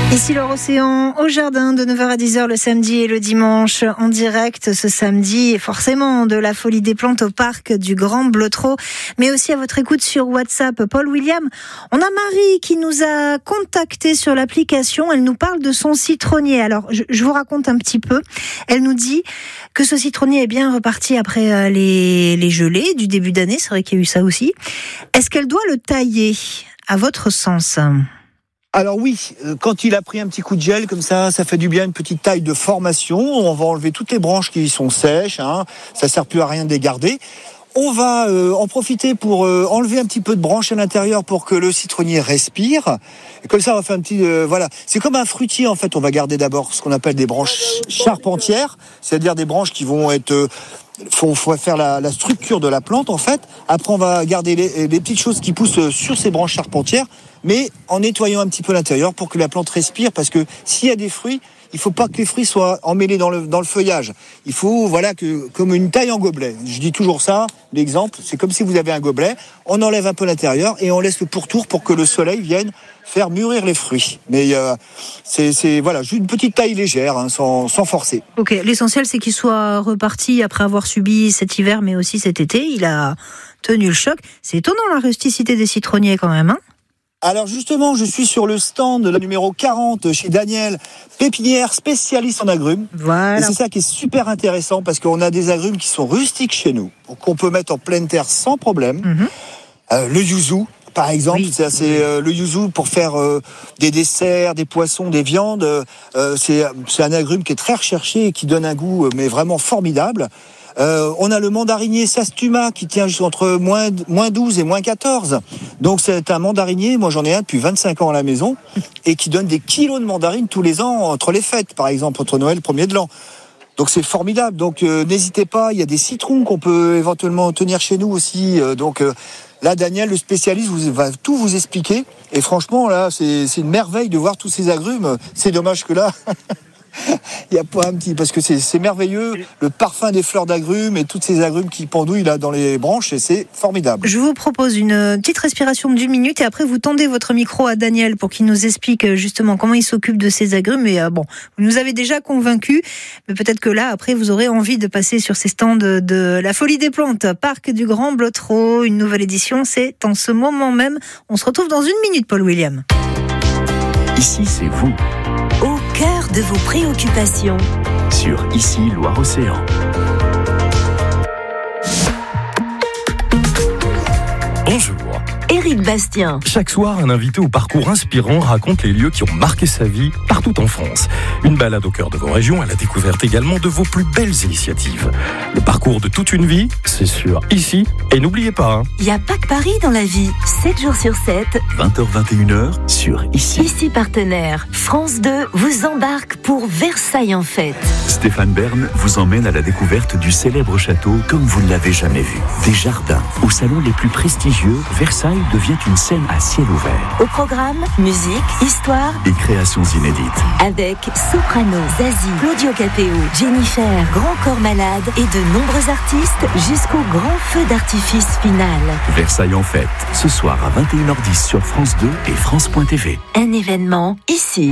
Ici l'Océan, au jardin de 9h à 10h le samedi et le dimanche, en direct ce samedi, et forcément de la folie des plantes au parc du Grand Blotreau, mais aussi à votre écoute sur WhatsApp. Paul William, on a Marie qui nous a contacté sur l'application, elle nous parle de son citronnier. Alors je vous raconte un petit peu, elle nous dit que ce citronnier est bien reparti après les gelées du début d'année, c'est vrai qu'il y a eu ça aussi. Est-ce qu'elle doit le tailler, à votre sens ? Alors oui, quand il a pris un petit coup de gel comme ça fait du bien, une petite taille de formation. On va enlever toutes les branches qui sont sèches, ça sert plus à rien de les garder. On va en profiter pour enlever un petit peu de branches à l'intérieur pour que le citronnier respire. Et comme ça, on va faire un petit... voilà, c'est comme un fruitier en fait. On va garder d'abord ce qu'on appelle des branches charpentières, c'est-à-dire des branches qui vont être... faut faire la structure de la plante en fait. Après, on va garder les petites choses qui poussent sur ces branches charpentières, mais en nettoyant un petit peu l'intérieur pour que la plante respire, parce que s'il y a des fruits, il faut pas que les fruits soient emmêlés dans le feuillage. Il faut, comme une taille en gobelet. Je dis toujours ça, l'exemple, c'est comme si vous avez un gobelet, on enlève un peu l'intérieur et on laisse le pourtour pour que le soleil vienne faire mûrir les fruits. Mais c'est juste une petite taille légère, sans forcer. Ok, l'essentiel c'est qu'il soit reparti après avoir subi cet hiver, mais aussi cet été. Il a tenu le choc. C'est étonnant la rusticité des citronniers quand même, Alors justement, je suis sur le stand, le numéro 40, chez Daniel, pépinière spécialiste en agrumes. Voilà. Et c'est ça qui est super intéressant, parce qu'on a des agrumes qui sont rustiques chez nous, qu'on peut mettre en pleine terre sans problème. Le yuzu, par exemple, oui. C'est le yuzu pour faire des desserts, des poissons, des viandes. C'est un agrume qui est très recherché et qui donne un goût mais vraiment formidable. On a le mandarinier Sastuma qui tient entre moins 12 et moins 14. Donc c'est un mandarinier, moi j'en ai un depuis 25 ans à la maison, et qui donne des kilos de mandarines tous les ans entre les fêtes, par exemple entre Noël et 1er de l'an. Donc c'est formidable, donc n'hésitez pas, il y a des citrons qu'on peut éventuellement tenir chez nous aussi. Là Daniel, le spécialiste, va tout vous expliquer. Et franchement là, c'est une merveille de voir tous ces agrumes. C'est dommage que là... Il y a pas un petit, parce que c'est merveilleux, le parfum des fleurs d'agrumes et toutes ces agrumes qui pendouillent là dans les branches, et c'est formidable. Je vous propose une petite respiration d'1 minute et après vous tendez votre micro à Daniel pour qu'il nous explique justement comment il s'occupe de ces agrumes. Et vous nous avez déjà convaincus, mais peut-être que là après vous aurez envie de passer sur ces stands de la folie des plantes, parc du Grand Blotreau, une nouvelle édition, c'est en ce moment même. On se retrouve dans 1 minute, Paul William. Ici c'est vous. Au cœur de vos préoccupations. Sur Ici Loire-Océan. Bonjour. Éric Bastien. Chaque soir, un invité au parcours inspirant raconte les lieux qui ont marqué sa vie partout en France. Une balade au cœur de vos régions à la découverte également de vos plus belles initiatives. Le parcours de toute une vie, c'est sur Ici. Et n'oubliez pas, il n'y a pas que Paris dans la vie. 7 jours sur 7. 20h-21h sur Ici. Ici partenaire. France 2 vous embarque pour Versailles en fête. Stéphane Bern vous emmène à la découverte du célèbre château comme vous ne l'avez jamais vu. Des jardins. Au salon les plus prestigieux, Versailles devient une scène à ciel ouvert. Au programme, musique, histoire et créations inédites. Avec Soprano, Zazie, Claudio Capéo, Jennifer, Grand Corps Malade et de nombreux artistes jusqu'au grand feu d'artifice final. Versailles en fête, ce soir à 21h10 sur France 2 et France.tv. Un événement ici.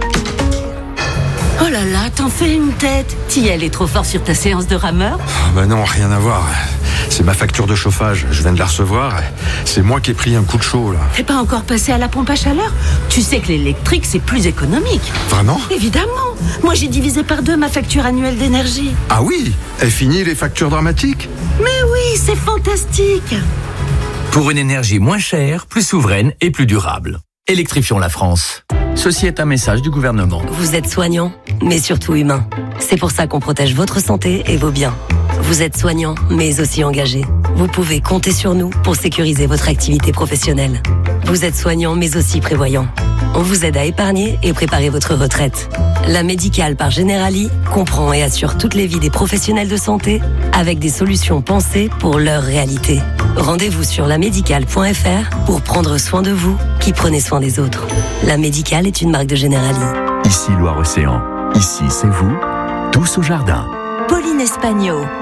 Oh là là, t'en fais une tête. T'y est trop fort sur ta séance de rameur ? Non, rien à voir. C'est ma facture de chauffage, je viens de la recevoir. C'est moi qui ai pris un coup de chaud là. T'es pas encore passé à la pompe à chaleur ? Tu sais que l'électrique c'est plus économique. Vraiment ? Évidemment. Moi j'ai divisé par 2 ma facture annuelle d'énergie. Ah oui ? Et fini les factures dramatiques ? Mais oui, c'est fantastique. Pour une énergie moins chère, plus souveraine et plus durable. Électrifions la France. Ceci est un message du gouvernement. Vous êtes soignant, mais surtout humain. C'est pour ça qu'on protège votre santé et vos biens. Vous êtes soignant, mais aussi engagé. Vous pouvez compter sur nous pour sécuriser votre activité professionnelle. Vous êtes soignant, mais aussi prévoyant. On vous aide à épargner et préparer votre retraite. La Médicale par Generali comprend et assure toutes les vies des professionnels de santé avec des solutions pensées pour leur réalité. Rendez-vous sur lamédicale.fr pour prendre soin de vous qui prenez soin des autres. La Médicale est une marque de Generali. Ici Loire-Océan. Ici c'est vous, tous au jardin. Pauline Espagno.